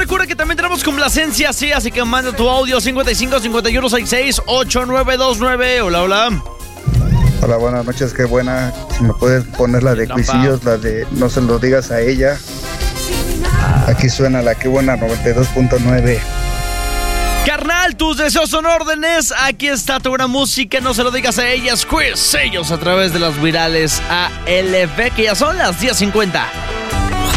recuerda que también tenemos complacencia, sí, así que manda tu audio 55 51 66 8929. Hola, hola. Hola, buenas noches, qué buena. Si me puedes poner la de Cuisillos, la de No se lo digas a ella. Aquí suena la que buena 92.9. Carnal, tus deseos son órdenes. Aquí está tu buena música. No se lo digas a ellas. Cuisillos a través de las virales ALB, que ya son las 10:50.